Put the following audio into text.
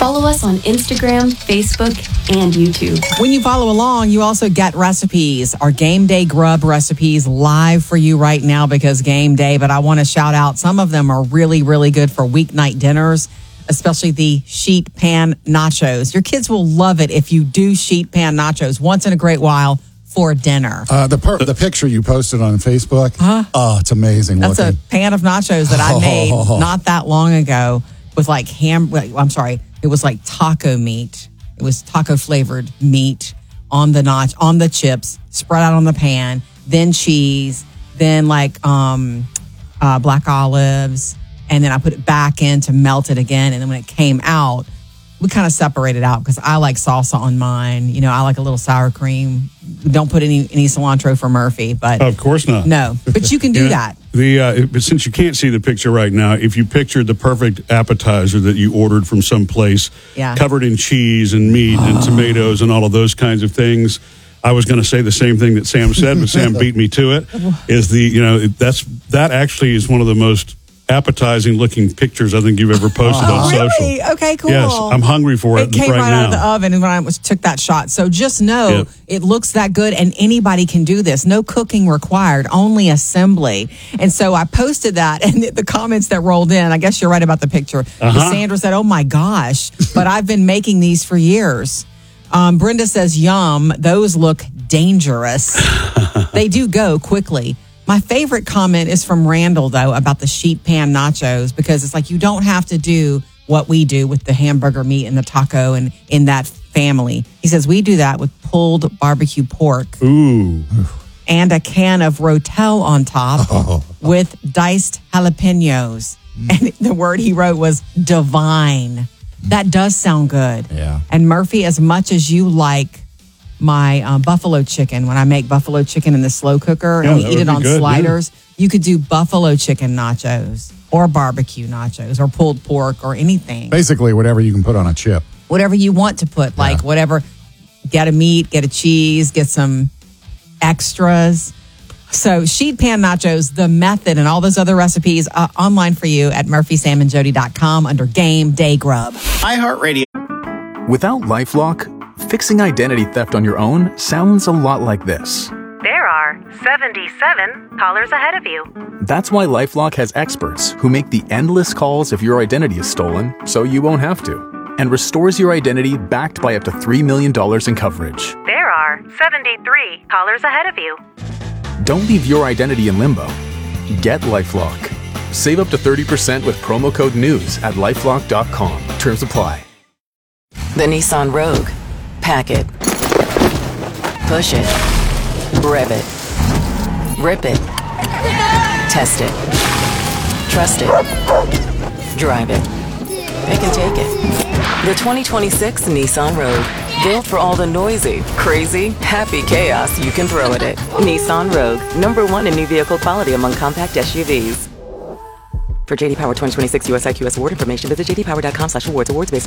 Follow us on Instagram, Facebook, and YouTube. When you follow along, you also get recipes. Our Game Day Grub recipes live for you right now because Game Day. But I want to shout out, some of them are really, really good for weeknight dinners, especially the sheet pan nachos. Your kids will love it if you do sheet pan nachos once in a great while for dinner. The picture you posted on Facebook, oh, it's amazing. That's a pan of nachos that I made not that long ago with like it was like taco meat. It was taco flavored meat on the chips, spread out on the pan, then cheese, then like black olives, and then I put it back in to melt it again. And then when it came out, we kind of separated out because I like salsa on mine. You know, I like a little sour cream. Don't put any cilantro for Murphy, but of course not. No, but you can do that. But since you can't see the picture right now, if you pictured the perfect appetizer that you ordered from someplace, covered in cheese and meat and tomatoes and all of those kinds of things, I was going to say the same thing that Sam said, but Sam beat me to it. That actually is one of the most appetizing looking pictures I think you've ever posted on social. Really? Okay, cool. Yes, I'm hungry for it. It came right now. out of the oven when I took that shot. So just know it looks that good, and anybody can do this. No cooking required, only assembly. And so I posted that, and the comments that rolled in, I guess you're right about the picture. Sandra said, "Oh my gosh, but I've been making these for years." Brenda says, "Yum, those look dangerous." They do go quickly. My favorite comment is from Randall, though, about the sheet pan nachos, because it's like you don't have to do what we do with the hamburger meat and the taco and in that family. He says we do that with pulled barbecue pork. Ooh. And a can of Rotel on top with diced jalapenos. And the word he wrote was divine. That does sound good. Yeah. And Murphy, as much as you like my buffalo chicken, when I make buffalo chicken in the slow cooker and we eat it on sliders, you could do buffalo chicken nachos or barbecue nachos or pulled pork or anything. Basically, whatever you can put on a chip. Whatever you want to put, like whatever. Get a meat, get a cheese, get some extras. So sheet pan nachos, the method, and all those other recipes online for you at murphysamandjody.com under Game Day Grub. iHeartRadio. Without LifeLock, fixing identity theft on your own sounds a lot like this. There are 77 callers ahead of you. That's why LifeLock has experts who make the endless calls if your identity is stolen, so you won't have to, and restores your identity backed by up to $3 million in coverage. There are 73 callers ahead of you. Don't leave your identity in limbo. Get LifeLock. Save up to 30% with promo code NEWS at LifeLock.com. Terms apply. The Nissan Rogue. Pack it. Push it. Rev it. Rip it. Test it. Trust it. Drive it. They can take it. The 2026 Nissan Rogue. Built for all the noisy, crazy, happy chaos you can throw at it. Nissan Rogue. #1 in new vehicle quality among compact SUVs. For JD Power 2026 US IQS award information, visit jdpower.com/awards. Awards based